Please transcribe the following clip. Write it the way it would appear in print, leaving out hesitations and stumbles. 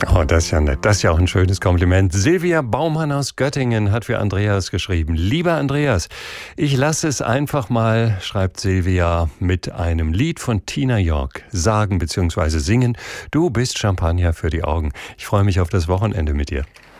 Oh, das ist ja nett. Das ist ja auch ein schönes Kompliment. Silvia Baumann aus Göttingen hat für Andreas geschrieben. Lieber Andreas, ich lasse es einfach mal, schreibt Silvia, mit einem Lied von Tina York sagen bzw. singen. Du bist Champagner für die Augen. Ich freue mich auf das Wochenende mit dir.